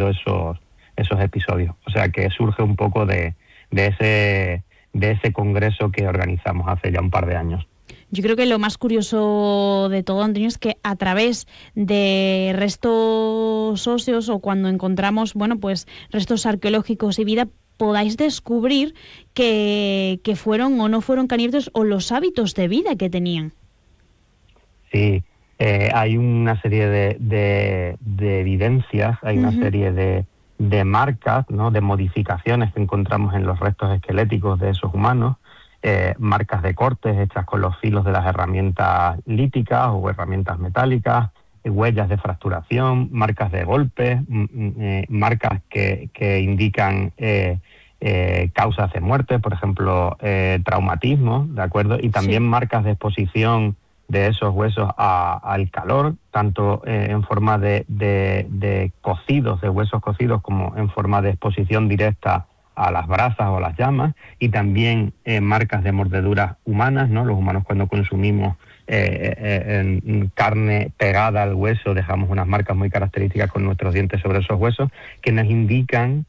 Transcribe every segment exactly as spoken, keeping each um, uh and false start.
ocurrido esos, esos episodios. O sea que surge un poco de, de, ese, de ese congreso que organizamos hace ya un par de años. Yo creo que lo más curioso de todo, Antonio, es que a través de restos óseos o cuando encontramos, bueno, pues restos arqueológicos y vida, podáis descubrir que, que fueron o no fueron caníbales o los hábitos de vida que tenían. Sí, eh, hay una serie de, de, de evidencias, hay una uh-huh. serie de, de marcas, ¿no?, de modificaciones que encontramos en los restos esqueléticos de esos humanos, eh, marcas de cortes hechas con los filos de las herramientas líticas o herramientas metálicas, eh, huellas de fracturación, marcas de golpes, m- eh, marcas que, que indican eh, eh, causas de muerte, por ejemplo, eh, traumatismo, ¿de acuerdo? Y también sí. marcas de exposición de esos huesos a, al calor, tanto eh, en forma de, de, de cocidos, de huesos cocidos, como en forma de exposición directa a las brasas o a las llamas, y también eh, marcas de mordeduras humanas, ¿no? Los humanos cuando consumimos eh, eh, en carne pegada al hueso dejamos unas marcas muy características con nuestros dientes sobre esos huesos que nos indican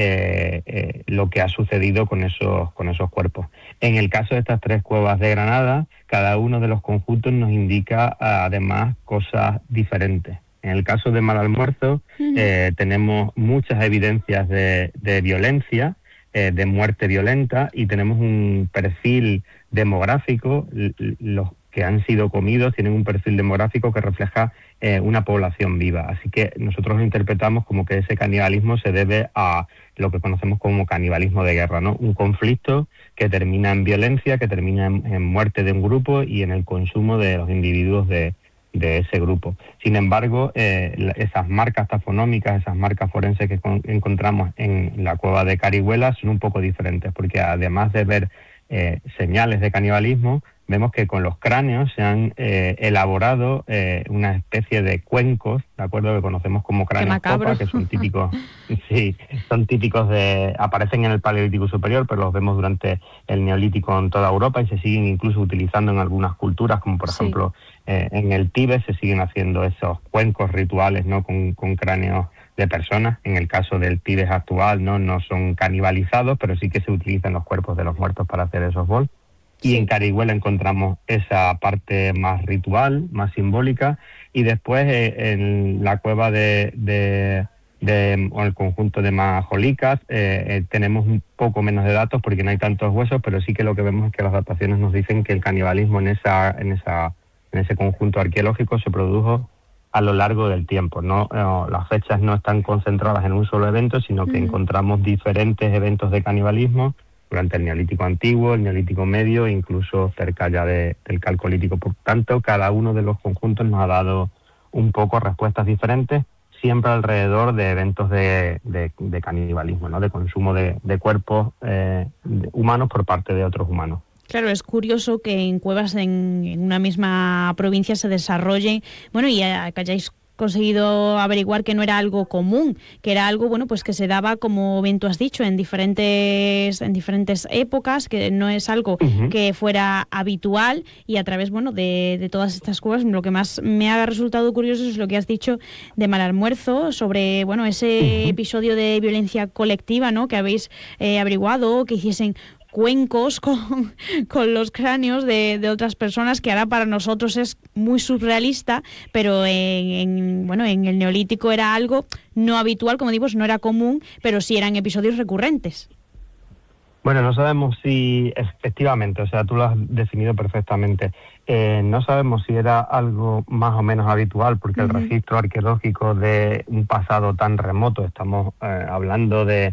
eh, eh, lo que ha sucedido con esos, con esos cuerpos. En el caso de estas tres cuevas de Granada, cada uno de los conjuntos nos indica además cosas diferentes. En el caso de Malalmuerzo uh-huh. eh, tenemos muchas evidencias de, de violencia, eh, de muerte violenta, y tenemos un perfil demográfico. L- los que han sido comidos tienen un perfil demográfico que refleja eh, una población viva. Así que nosotros lo interpretamos como que ese canibalismo se debe a lo que conocemos como canibalismo de guerra, ¿no? Un conflicto que termina en violencia, que termina en, en muerte de un grupo y en el consumo de los individuos de de ese grupo. Sin embargo, eh, esas marcas tafonómicas, esas marcas forenses que con, encontramos en la cueva de Carihuela son un poco diferentes, porque además de ver eh, señales de canibalismo, vemos que con los cráneos se han eh, elaborado eh, una especie de cuencos, ¿de acuerdo?, que conocemos como cráneos copa, que son típicos, sí, son típicos de, aparecen en el Paleolítico Superior, pero los vemos durante el Neolítico en toda Europa y se siguen incluso utilizando en algunas culturas, como por sí. ejemplo eh, en el Tíbet se siguen haciendo esos cuencos rituales, ¿no?, con, con cráneos de personas. En el caso del Tíbet actual, no, no son canibalizados, pero sí que se utilizan los cuerpos de los muertos para hacer esos bols. Y sí. en Carihuela encontramos esa parte más ritual, más simbólica, y después eh, en la cueva de, de, de o el conjunto de Majolicas eh, eh, tenemos un poco menos de datos porque no hay tantos huesos, pero sí que lo que vemos es que las dataciones nos dicen que el canibalismo en esa en esa en ese conjunto arqueológico se produjo a lo largo del tiempo, ¿no? No, las fechas no están concentradas en un solo evento, sino que mm. encontramos diferentes eventos de canibalismo durante el Neolítico Antiguo, el Neolítico Medio, incluso cerca ya de, del Calcolítico. Por tanto, cada uno de los conjuntos nos ha dado un poco respuestas diferentes, siempre alrededor de eventos de, de, de canibalismo, ¿no?, de consumo de, de cuerpos eh, de humanos por parte de otros humanos. Claro, es curioso que en cuevas en, en una misma provincia se desarrollen, bueno, y eh, que hayáis conseguido averiguar que no era algo común, que era algo, bueno, pues que se daba, como bien tú has dicho, en diferentes en diferentes épocas, que no es algo uh-huh. que fuera habitual, y a través, bueno, de, de todas estas cuevas, lo que más me ha resultado curioso es lo que has dicho de Malalmuerzo, sobre, bueno, ese uh-huh. episodio de violencia colectiva, ¿no?, que habéis eh, averiguado, que hiciesen cuencos con, con los cráneos de, de otras personas, que ahora para nosotros es muy surrealista, pero en, en bueno en el Neolítico era algo no habitual, como digo, no era común, pero sí eran episodios recurrentes. Bueno, no sabemos si efectivamente, o sea, tú lo has definido perfectamente, eh, no sabemos si era algo más o menos habitual, porque uh-huh. el registro arqueológico de un pasado tan remoto, estamos eh, hablando de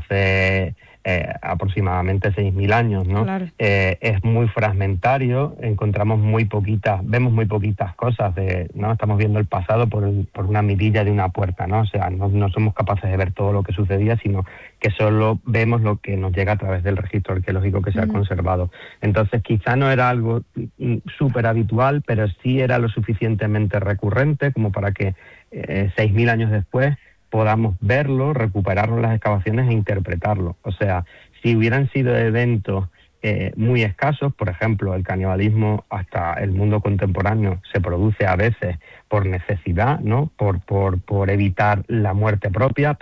hace eh, aproximadamente seis mil años, ¿no? Claro. Eh, es muy fragmentario, encontramos muy poquitas, vemos muy poquitas cosas, de, ¿no? Estamos viendo el pasado por, el, por una mirilla de una puerta, ¿no? O sea, no, no somos capaces de ver todo lo que sucedía, sino que solo vemos lo que nos llega a través del registro arqueológico que se uh-huh. ha conservado. Entonces, quizá no era algo súper habitual, pero sí era lo suficientemente recurrente como para que eh, seis mil años después podamos verlo, recuperarlo en las excavaciones e interpretarlo. O sea, si hubieran sido eventos eh, muy escasos, por ejemplo, el canibalismo hasta el mundo contemporáneo se produce a veces por necesidad, ¿no?, por, por, por evitar la muerte propia,